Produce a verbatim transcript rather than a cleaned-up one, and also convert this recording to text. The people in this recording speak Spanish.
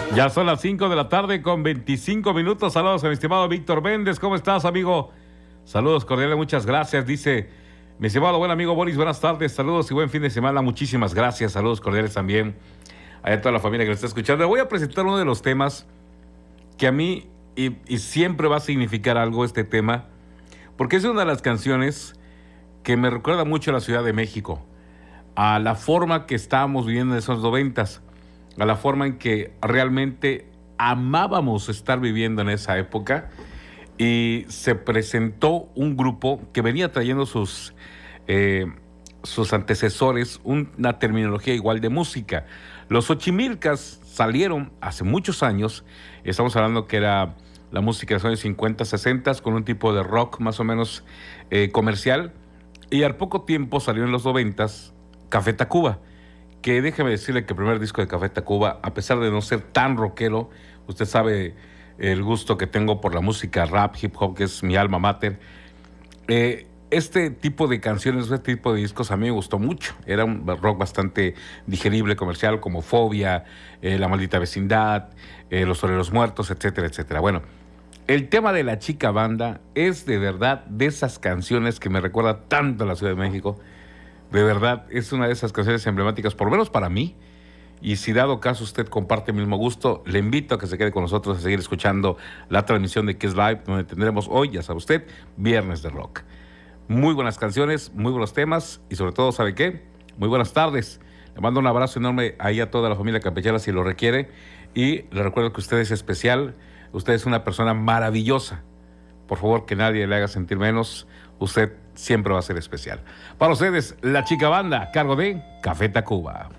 Ya son las cinco de la tarde con veinticinco minutos. Saludos a mi estimado Víctor Méndez. ¿Cómo estás, amigo? Saludos cordiales, muchas gracias. Dice mi estimado buen amigo Boris, buenas tardes, saludos y buen fin de semana. Muchísimas gracias, saludos cordiales también a toda la familia que nos está escuchando. Le voy a presentar uno de los temas que a mí y, y siempre va a significar algo este tema, porque es una de las canciones que me recuerda mucho a la Ciudad de México, a la forma que estábamos viviendo en esos noventas, a la forma en que realmente amábamos estar viviendo en esa época. Y se presentó un grupo que venía trayendo sus, eh, sus antecesores una terminología igual de música. Los Xochimilcas salieron hace muchos años, estamos hablando que era la música de los años cincuenta, sesenta, con un tipo de rock más o menos eh, comercial, y al poco tiempo salió en los noventas Café Tacuba, que déjeme decirle que el primer disco de Café Tacuba, a pesar de no ser tan rockero, usted sabe el gusto que tengo por la música rap, hip hop, que es mi alma mater. Eh, este tipo de canciones, este tipo de discos a mí me gustó mucho. Era un rock bastante digerible, comercial, como Fobia, eh, La Maldita Vecindad, eh, Los Toreros Muertos, etcétera, etcétera. Bueno, el tema de La Chica Banda es de verdad de esas canciones que me recuerda tanto a la Ciudad de México. De verdad, es una de esas canciones emblemáticas, por lo menos para mí. Y si dado caso usted comparte el mismo gusto, le invito a que se quede con nosotros a seguir escuchando la transmisión de Kiss Live, donde tendremos hoy, ya sabe usted, Viernes de Rock. Muy buenas canciones, muy buenos temas y sobre todo, ¿sabe qué? Muy buenas tardes. Le mando un abrazo enorme ahí a toda la familia campechana si lo requiere. Y le recuerdo que usted es especial, usted es una persona maravillosa. Por favor, que nadie le haga sentir menos, usted siempre va a ser especial. Para ustedes, La Chica Banda, a cargo de Café Tacuba.